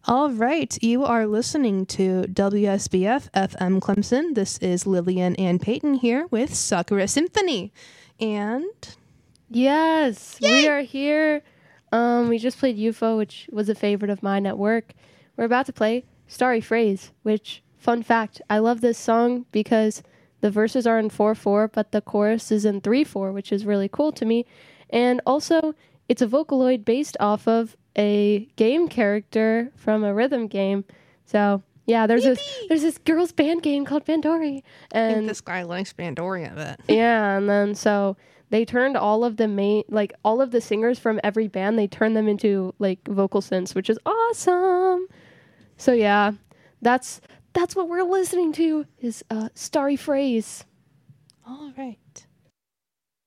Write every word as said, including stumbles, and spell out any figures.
All right, you are listening to W S B F F M Clemson. This is Lillian and Peyton here with Sakura Symphony. And yes, Yay! we are here. Um, we just played U F O, which was a favorite of mine at work. We're about to play Starry Phrase, which, fun fact, I love this song because the verses are in four four, but the chorus is in three four, which is really cool to me. And also, it's a Vocaloid based off of a game character from a rhythm game. So yeah, there's Yippee! this there's this girls band game called Bandori, I think and this guy likes Bandori, I bet. yeah, and then so they turned all of the main like all of the singers from every band, they turned them into like vocal synths, which is awesome. So yeah, that's that's what we're listening to is uh, Starry Phrase. All right.